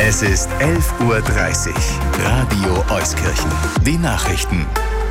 Es ist 11:30 Uhr. Radio Euskirchen. Die Nachrichten.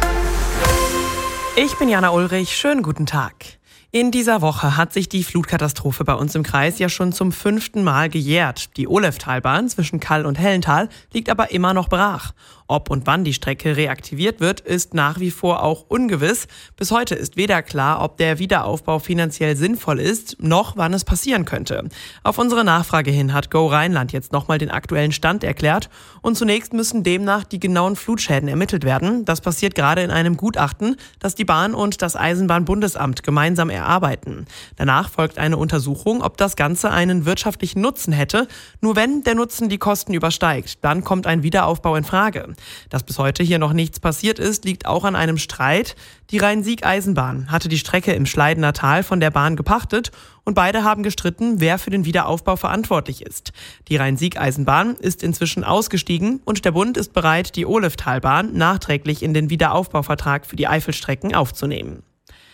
Ich bin Jana Ulrich. Schönen guten Tag. In dieser Woche hat sich die Flutkatastrophe bei uns im Kreis ja schon zum 5. Mal gejährt. Die Oleftalbahn zwischen Kall und Hellental liegt aber immer noch brach. Ob und wann die Strecke reaktiviert wird, ist nach wie vor auch ungewiss. Bis heute ist weder klar, ob der Wiederaufbau finanziell sinnvoll ist, noch wann es passieren könnte. Auf unsere Nachfrage hin hat Go Rheinland jetzt nochmal den aktuellen Stand erklärt. Und zunächst müssen demnach die genauen Flutschäden ermittelt werden. Das passiert gerade in einem Gutachten, das die Bahn und das Eisenbahnbundesamt gemeinsam erarbeiten. Danach folgt eine Untersuchung, ob das Ganze einen wirtschaftlichen Nutzen hätte. Nur wenn der Nutzen die Kosten übersteigt, dann kommt ein Wiederaufbau in Frage. Dass bis heute hier noch nichts passiert ist, liegt auch an einem Streit. Die Rhein-Sieg-Eisenbahn hatte die Strecke im Schleidener Tal von der Bahn gepachtet und beide haben gestritten, wer für den Wiederaufbau verantwortlich ist. Die Rhein-Sieg-Eisenbahn ist inzwischen ausgestiegen und der Bund ist bereit, die Oleftalbahn nachträglich in den Wiederaufbauvertrag für die Eifelstrecken aufzunehmen.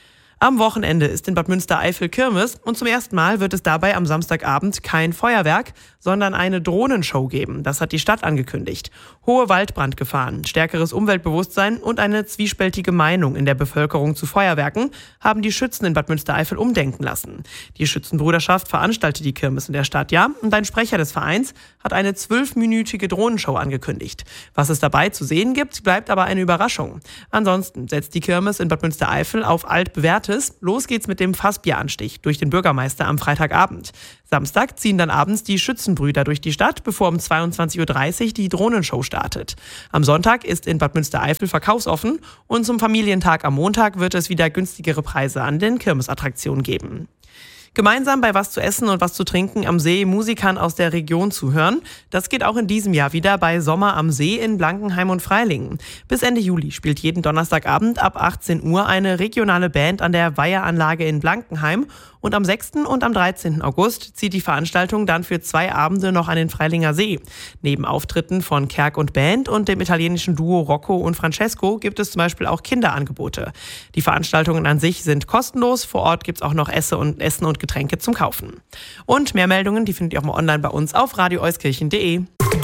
Am Wochenende ist in Bad Münstereifel Kirmes und zum ersten Mal wird es dabei am Samstagabend kein Feuerwerk, sondern eine Drohnenshow geben. Das hat die Stadt angekündigt. Hohe Waldbrandgefahren, stärkeres Umweltbewusstsein und eine zwiespältige Meinung in der Bevölkerung zu Feuerwerken haben die Schützen in Bad Münstereifel umdenken lassen. Die Schützenbruderschaft veranstaltet die Kirmes in der Stadt, ja, und ein Sprecher des Vereins hat eine 12-minütige Drohnenshow angekündigt. Was es dabei zu sehen gibt, bleibt aber eine Überraschung. Ansonsten setzt die Kirmes in Bad Münstereifel auf altbewährtes. Los geht's mit dem Fassbieranstich durch den Bürgermeister am Freitagabend. Samstag ziehen dann abends die Schützenbrüder durch die Stadt, bevor um 22:30 Uhr die Drohnenshow startet. Am Sonntag ist in Bad Münstereifel verkaufsoffen und zum Familientag am Montag wird es wieder günstigere Preise an den Kirmesattraktionen geben. Gemeinsam bei was zu essen und was zu trinken am See Musikern aus der Region zuhören. Das geht auch in diesem Jahr wieder bei Sommer am See in Blankenheim und Freilingen. Bis Ende Juli spielt jeden Donnerstagabend ab 18 Uhr eine regionale Band an der Weiheranlage in Blankenheim. Und am 6. und am 13. August zieht die Veranstaltung dann für 2 Abende noch an den Freilinger See. Neben Auftritten von Kerk und Band und dem italienischen Duo Rocco und Francesco gibt es zum Beispiel auch Kinderangebote. Die Veranstaltungen an sich sind kostenlos. Vor Ort gibt es auch noch Essen und Getränke zum Kaufen. Und mehr Meldungen, die findet ihr auch mal online bei uns auf radioeuskirchen.de.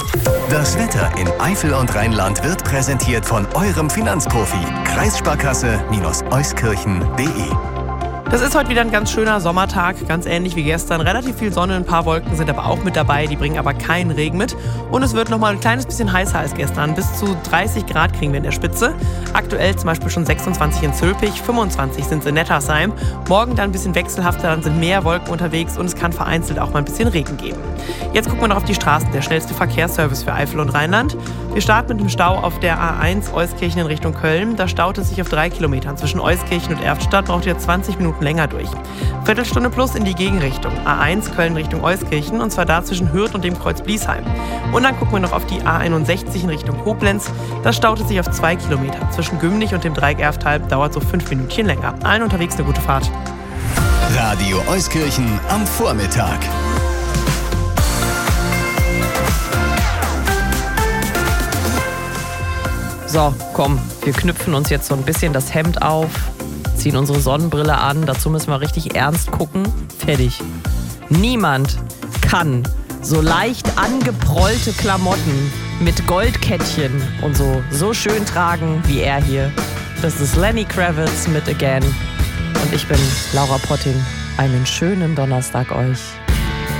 Das Wetter in Eifel und Rheinland wird präsentiert von eurem Finanzprofi. Kreissparkasse-euskirchen.de. Das ist heute wieder ein ganz schöner Sommertag, ganz ähnlich wie gestern. Relativ viel Sonne, ein paar Wolken sind aber auch mit dabei, die bringen aber keinen Regen mit. Und es wird nochmal ein kleines bisschen heißer als gestern. Bis zu 30 Grad kriegen wir in der Spitze. Aktuell zum Beispiel schon 26 in Zülpich, 25 sind es in Nettersheim. Morgen dann ein bisschen wechselhafter, dann sind mehr Wolken unterwegs und es kann vereinzelt auch mal ein bisschen Regen geben. Jetzt gucken wir noch auf die Straßen, der schnellste Verkehrsservice für Eifel und Rheinland. Wir starten mit dem Stau auf der A1 Euskirchen in Richtung Köln. Da staut es sich auf 3 Kilometern. Zwischen Euskirchen und Erftstadt braucht ihr 20 Minuten länger durch. Viertelstunde plus in die Gegenrichtung. A1 Köln Richtung Euskirchen und zwar da zwischen Hürth und dem Kreuz Bliesheim. Und dann gucken wir noch auf die A61 in Richtung Koblenz. Da staut es sich auf 2 Kilometer. Zwischen Gümnich und dem Dreieck Erfthalb dauert so 5 Minütchen länger. Allen unterwegs eine gute Fahrt. Radio Euskirchen am Vormittag. So, komm, wir knüpfen uns jetzt so ein bisschen das Hemd auf, ziehen unsere Sonnenbrille an, dazu müssen wir richtig ernst gucken. Fertig. Niemand kann so leicht angeprollte Klamotten mit Goldkettchen und so schön tragen wie er hier. Das ist Lenny Kravitz mit Again und ich bin Laura Potting. Einen schönen Donnerstag euch.